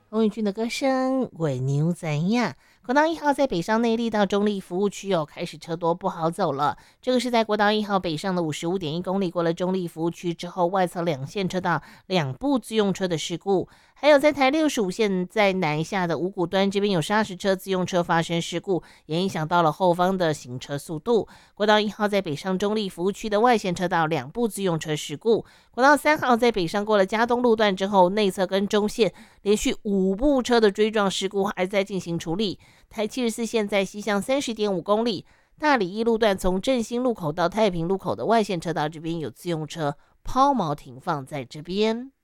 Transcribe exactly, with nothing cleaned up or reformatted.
洪宇君的歌声为牛怎样？国道一号在北上内坜到中立服务区哦，开始车多不好走了。这个是在国道一号北上的五十五点一公里，过了中立服务区之后，外侧两线车道两部自用车的事故。还有在台六十五线在南下的五股端这边有砂石车自用车发生事故，也影响到了后方的行车速度。国道一号在北上中立服务区的外线车道两部自用车事故。国道三号在北上过了嘉东路段之后，内侧跟中线连续五部车的追撞事故还在进行处理。台七十四线在西向三十点五公里，大里一路段从振兴路口到太平路口的外线车道这边有自用车抛锚停放在这边。